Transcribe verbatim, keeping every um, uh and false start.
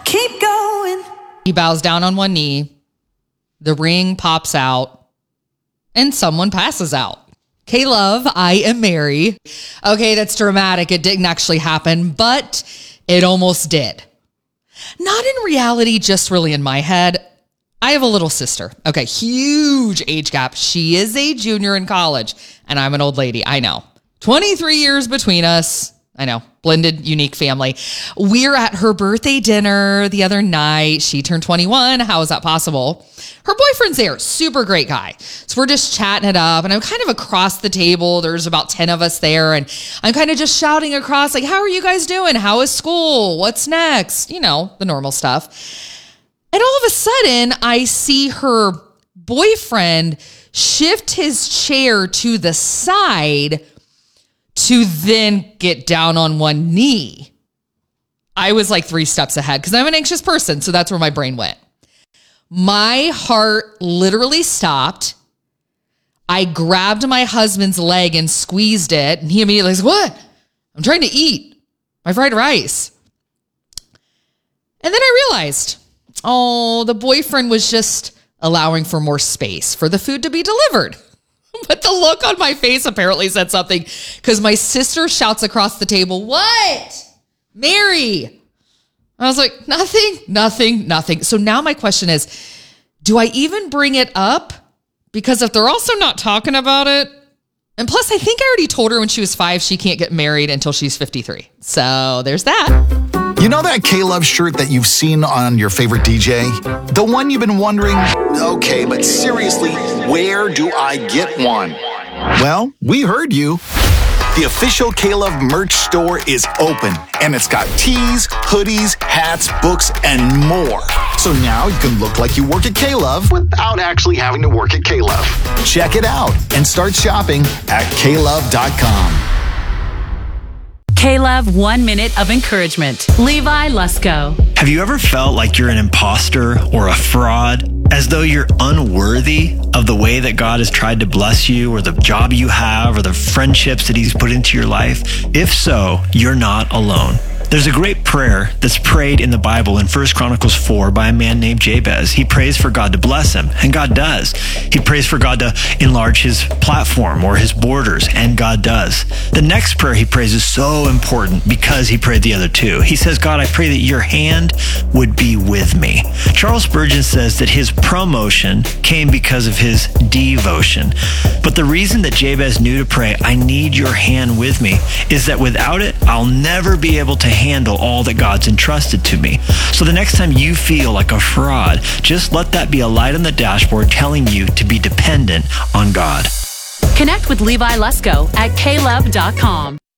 keep going. He bows down on one knee. The ring pops out and someone passes out. K-Love, I am Mary. Okay, that's dramatic. It didn't actually happen, but it almost did. Not in reality, just really in my head. I have a little sister. Okay, huge age gap. She is a junior in college, and I'm an old lady. I know. twenty-three years between us. I know. Blended, unique family. We're at her birthday dinner the other night. She turned twenty-one. How is that possible? Her boyfriend's there. Super great guy. So we're just chatting it up, and I'm kind of across the table. There's about ten of us there, and I'm kind of just shouting across, like, how are you guys doing? How is school? What's next? You know, the normal stuff. And all of a sudden, I see her boyfriend shift his chair to the side to then get down on one knee. I was like three steps ahead because I'm an anxious person. So that's where my brain went. My heart literally stopped. I grabbed my husband's leg and squeezed it. And he immediately said, what? I'm trying to eat my fried rice. And then I realized, oh, the boyfriend was just allowing for more space for the food to be delivered. But the look on my face apparently said something because my sister shouts across the table, what? Mary. I was like, nothing, nothing, nothing. So now my question is, do I even bring it up? Because if they're also not talking about it, and plus I think I already told her when she was five, she can't get married until she's fifty-three. So there's that. You know that K-Love shirt that you've seen on your favorite D J? The one you've been wondering, okay, but seriously, where do I get one? Well, we heard you. The official K-Love merch store is open, and it's got tees, hoodies, hats, books, and more. So now you can look like you work at K-Love without actually having to work at K-Love. Check it out and start shopping at K Love dot com. K-Love One Minute of Encouragement. Levi Lusko. Have you ever felt like you're an imposter or a fraud? As though you're unworthy of the way that God has tried to bless you, or the job you have, or the friendships that He's put into your life? If so, you're not alone. There's a great prayer that's prayed in the Bible in First Chronicles four by a man named Jabez. He prays for God to bless him, and God does. He prays for God to enlarge his platform or his borders, and God does. The next prayer he prays is so important because he prayed the other two. He says, God, I pray that your hand would be with me. Charles Spurgeon says that his promotion came because of his devotion. But the reason that Jabez knew to pray, I need your hand with me, is that without it, I'll never be able to handle all that God's entrusted to me. So the next time you feel like a fraud, just let that be a light on the dashboard telling you to be dependent on God. Connect with Levi Lusko at K Love dot com.